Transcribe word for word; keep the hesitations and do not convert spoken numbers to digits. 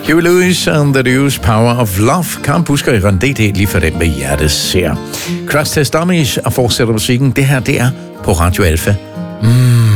Huey Lewis and the News, Power of Love. Karen Busker i Rendé, lige for den med hjertet ser. Crash Test Dummies og fortsætter musikken. Det her, det er på Radio Alpha. Mm.